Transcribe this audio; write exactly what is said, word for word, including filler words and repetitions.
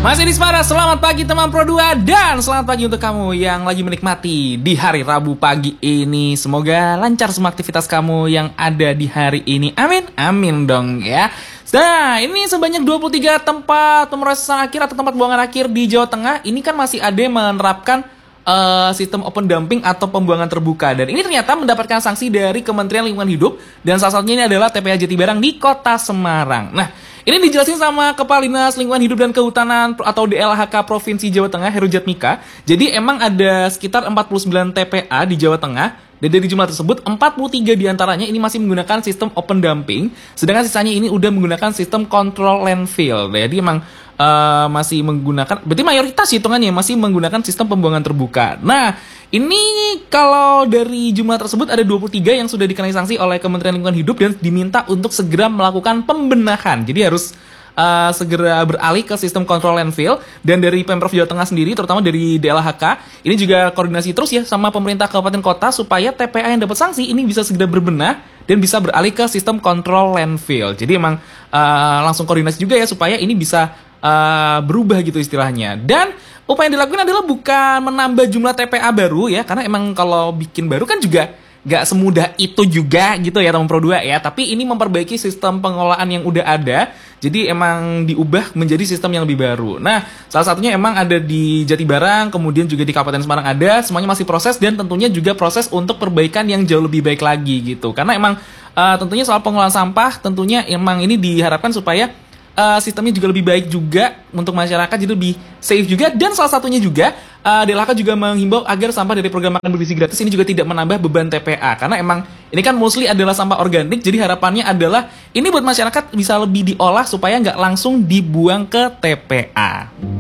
Masih di Spara, selamat pagi teman Pro dua dan selamat pagi untuk kamu yang lagi menikmati di hari Rabu pagi ini. Semoga lancar semua aktivitas kamu yang ada di hari ini. Amin, amin dong ya. Nah, ini sebanyak dua puluh tiga tempat pemrosesan akhir atau tempat buangan akhir di Jawa Tengah. Ini kan masih ada yang menerapkan uh, sistem open dumping atau pembuangan terbuka. Dan ini ternyata mendapatkan sanksi dari Kementerian Lingkungan Hidup. Dan salah satunya ini adalah T P A Jatibarang di Kota Semarang. Nah, ini dijelasin sama Kepala Dinas Lingkungan Hidup dan Kehutanan atau D L H K Provinsi Jawa Tengah, Heru Jatmika. Jadi emang ada sekitar empat puluh sembilan T P A di Jawa Tengah. Dan dari jumlah tersebut, empat puluh tiga diantaranya ini masih menggunakan sistem open dumping. Sedangkan sisanya ini udah menggunakan sistem control landfill. Jadi emang uh, masih menggunakan, berarti mayoritas hitungannya masih menggunakan sistem pembuangan terbuka. Nah, ini kalau dari jumlah tersebut ada dua puluh tiga yang sudah dikenai sanksi oleh Kementerian Lingkungan Hidup dan diminta untuk segera melakukan pembenahan. Jadi harus uh, segera beralih ke sistem kontrol landfill. Dan dari Pemprov Jawa Tengah sendiri, terutama dari D L H K, ini juga koordinasi terus ya sama pemerintah kabupaten kota supaya T P A yang dapat sanksi ini bisa segera berbenah dan bisa beralih ke sistem kontrol landfill. Jadi emang uh, langsung koordinasi juga ya supaya ini bisa uh, berubah gitu istilahnya. Dan upaya yang dilakukan adalah bukan menambah jumlah T P A baru ya, karena emang kalau bikin baru kan juga gak semudah itu juga gitu ya teman Pro dua ya. Tapi ini memperbaiki sistem pengelolaan yang udah ada, jadi emang diubah menjadi sistem yang lebih baru. Nah, salah satunya emang ada di Jatibarang, kemudian juga di Kabupaten Semarang ada. Semuanya masih proses dan tentunya juga proses untuk perbaikan yang jauh lebih baik lagi gitu. Karena emang uh, tentunya soal pengelolaan sampah, tentunya emang ini diharapkan supaya Uh, sistemnya juga lebih baik juga untuk masyarakat, jadi lebih safe juga. Dan salah satunya juga uh, D L H K juga menghimbau agar sampah dari program makan bergizi gratis ini juga tidak menambah beban T P A, karena emang ini kan mostly adalah sampah organik. Jadi harapannya adalah ini buat masyarakat bisa lebih diolah supaya nggak langsung dibuang ke T P A.